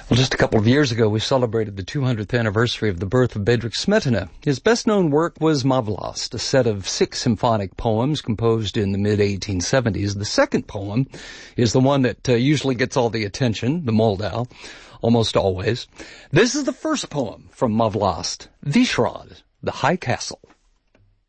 Well, just a couple of years ago, we celebrated the 200th anniversary of the birth of Bedřich Smetana. His best-known work was Mavlast, a set of 6 symphonic poems composed in the mid-1870s. The second poem is the one that usually gets all the attention, the Moldau, almost always. This is the first poem from Mavlast, Vyšhrad, the High Castle.